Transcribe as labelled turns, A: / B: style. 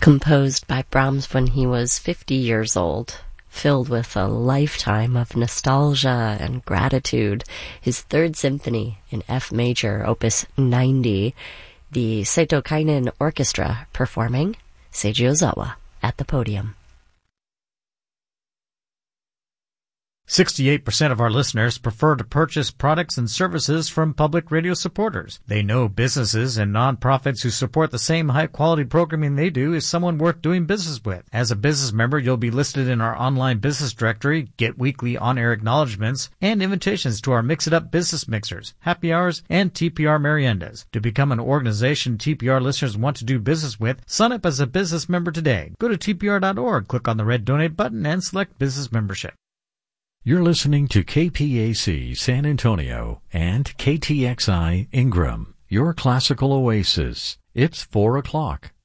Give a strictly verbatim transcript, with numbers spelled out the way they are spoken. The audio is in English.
A: composed by Brahms when he was fifty years old, filled with a lifetime of nostalgia and gratitude. His Third Symphony in F major, opus ninety, the Seito Kainen Orchestra performing Seiji Ozawa at the podium.
B: sixty-eight percent of our listeners prefer to purchase products and services from public radio supporters. They know businesses and nonprofits who support the same high-quality programming they do is someone worth doing business with. As a business member, you'll be listed in our online business directory, get weekly on-air acknowledgments, and invitations to our Mix-It-Up business mixers, happy hours, and T P R meriendas. To become an organization T P R listeners want to do business with, sign up as a business member today. Go to T P R dot org, click on the red Donate button, and select Business Membership.
C: You're listening to K P A C San Antonio and K T X I Ingram, your classical oasis. It's four o'clock.